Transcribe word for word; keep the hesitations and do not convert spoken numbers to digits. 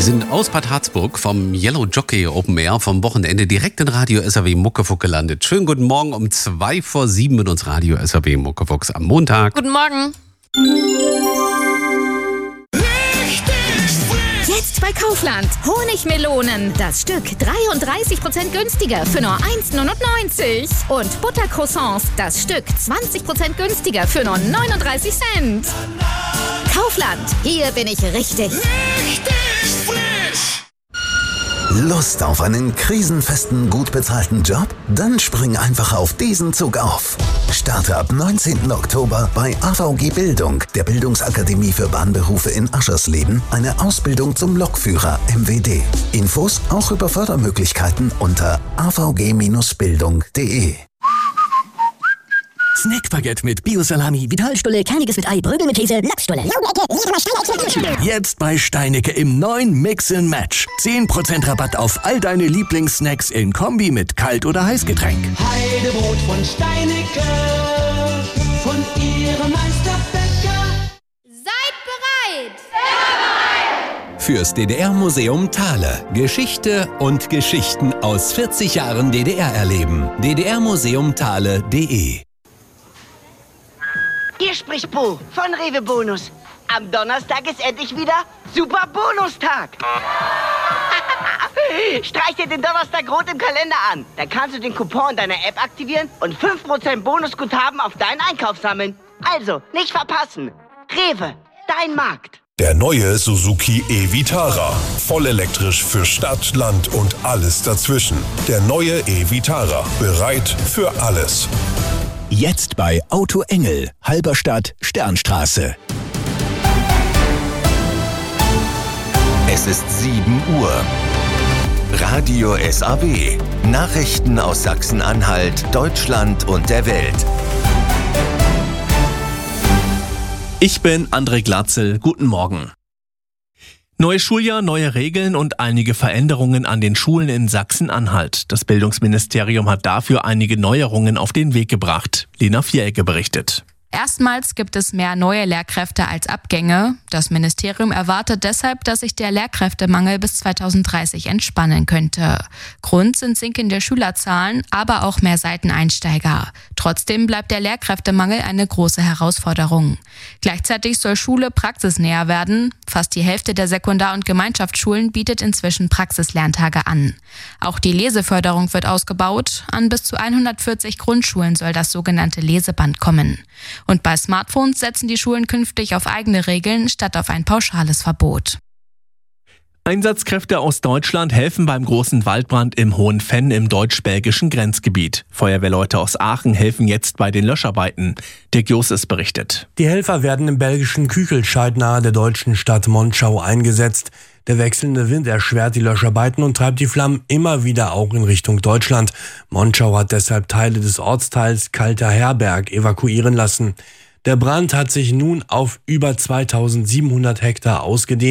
sind aus Bad Harzburg vom Yellow Jockey Open Air vom Wochenende direkt in Radio S R W Muckefuck gelandet. Schönen guten Morgen um zwei vor sieben mit uns Radio S R W Muckefucks am Montag. Guten Morgen. Jetzt bei Kaufland. Honigmelonen. Das Stück dreiunddreißig Prozent günstiger für nur eins neunundneunzig. Und Buttercroissants. Das Stück zwanzig Prozent günstiger für nur neununddreißig Cent. Kaufland. Hier bin ich richtig. Richtig frisch. Lust auf einen krisenfesten, gut bezahlten Job? Dann spring einfach auf diesen Zug auf. Starte ab neunzehnten Oktober bei A V G Bildung, der Bildungsakademie für Bahnberufe in Aschersleben, eine Ausbildung zum Lokführer M W D. Infos auch über Fördermöglichkeiten unter a v g Bindestrich bildung punkt de. Snackbaguette mit Bio-Salami, Vitalstulle, Kerniges mit Ei, Brögel mit Käse, Lachsstulle. jetzt bei Steinecke im neuen Mix and Match. zehn Prozent Rabatt auf all deine Lieblingssnacks in Kombi mit Kalt- oder Heißgetränk. Heidebrot von Steinecke, von ihrem Meisterbäcker. Seid bereit! Fürs D D R-Museum Thale. Geschichte und Geschichten aus vierzig Jahren D D R erleben. d d r museum thale punkt de. Hier spricht Bo von Rewe Bonus. Am Donnerstag ist endlich wieder Super Bonustag. Streich dir den Donnerstag rot im Kalender an. Da kannst du den Coupon deiner App aktivieren und fünf Prozent Bonusguthaben auf deinen Einkauf sammeln. Also, nicht verpassen. Rewe, dein Markt. Der neue Suzuki e-Vitara. Vollelektrisch für Stadt, Land und alles dazwischen. Der neue e-Vitara. Bereit für alles. Jetzt bei Auto Engel, Halberstadt, Sternstraße. Es ist sieben Uhr. Radio S A W. Nachrichten aus Sachsen-Anhalt, Deutschland und der Welt. Ich bin André Glatzel. Guten Morgen. Neues Schuljahr, neue Regeln und einige Veränderungen an den Schulen in Sachsen-Anhalt. Das Bildungsministerium hat dafür einige Neuerungen auf den Weg gebracht. Lena Vierecke berichtet. Erstmals gibt es mehr neue Lehrkräfte als Abgänge. Das Ministerium erwartet deshalb, dass sich der Lehrkräftemangel bis zweitausenddreißig entspannen könnte. Grund sind sinkende Schülerzahlen, aber auch mehr Seiteneinsteiger. Trotzdem bleibt der Lehrkräftemangel eine große Herausforderung. Gleichzeitig soll Schule praxisnäher werden. Fast die Hälfte der Sekundar- und Gemeinschaftsschulen bietet inzwischen Praxislerntage an. Auch die Leseförderung wird ausgebaut. An bis zu hundertvierzig Grundschulen soll das sogenannte Leseband kommen. Und bei Smartphones setzen die Schulen künftig auf eigene Regeln statt auf ein pauschales Verbot. Einsatzkräfte aus Deutschland helfen beim großen Waldbrand im Hohenfenn im deutsch-belgischen Grenzgebiet. Feuerwehrleute aus Aachen helfen jetzt bei den Löscharbeiten. Dirk Joses berichtet. Die Helfer werden im belgischen Küchelscheid nahe der deutschen Stadt Monschau eingesetzt. Der wechselnde Wind erschwert die Löscharbeiten und treibt die Flammen immer wieder auch in Richtung Deutschland. Monschau hat deshalb Teile des Ortsteils Kalter Herberg evakuieren lassen. Der Brand hat sich nun auf über zweitausendsiebenhundert Hektar ausgedehnt.